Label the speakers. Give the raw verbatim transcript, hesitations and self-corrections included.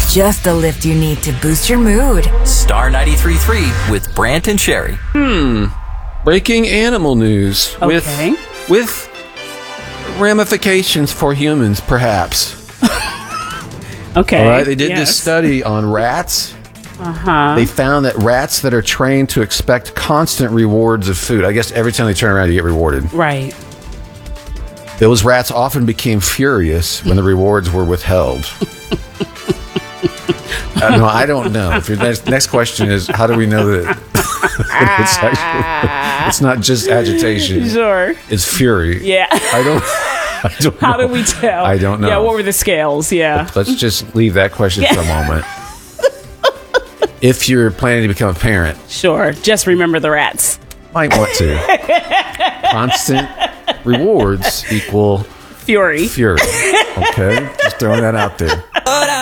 Speaker 1: just the lift you need to boost your mood.
Speaker 2: Star ninety-three point three with Brant and Sherry.
Speaker 3: Hmm. Breaking animal news.
Speaker 4: Okay.
Speaker 3: With, with ramifications for humans, perhaps.
Speaker 4: Okay.
Speaker 3: All right. They did
Speaker 4: yes.
Speaker 3: this study on rats.
Speaker 4: Uh-huh.
Speaker 3: They found that rats that are trained to expect constant rewards of food, I guess every time they turn around, you get rewarded.
Speaker 4: Right.
Speaker 3: Those rats often became furious when the rewards were withheld. uh, no, I don't know. If your next, next question is, how do we know that it's, actually, it's not just agitation?
Speaker 4: Sure.
Speaker 3: It's fury.
Speaker 4: Yeah.
Speaker 3: I don't, I don't
Speaker 4: How
Speaker 3: know.
Speaker 4: do we tell?
Speaker 3: I don't know.
Speaker 4: Yeah, what were the scales? Yeah.
Speaker 3: Let's just leave that question for a moment. If you're planning to become a parent,
Speaker 4: Sure. Just remember the rats.
Speaker 3: might want to. Constant rewards equal
Speaker 4: Fury.
Speaker 3: fury. Okay? Just throwing that out there.